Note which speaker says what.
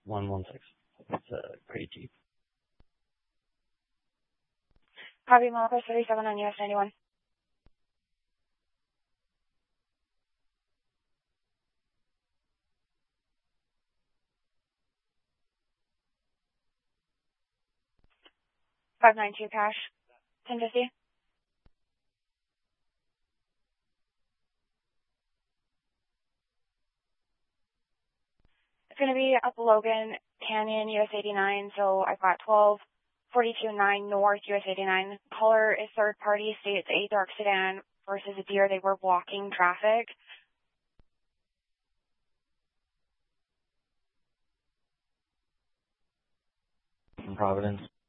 Speaker 1: 116. It's pretty cheap.
Speaker 2: Copy, Malacos 37 on US 91. $592 cash, 1050. It's going to be up Logan Canyon, US 89, so I've got 1242.9 North, US 89. Caller is third party, states a dark sedan versus a deer. They were blocking traffic.
Speaker 1: In Providence.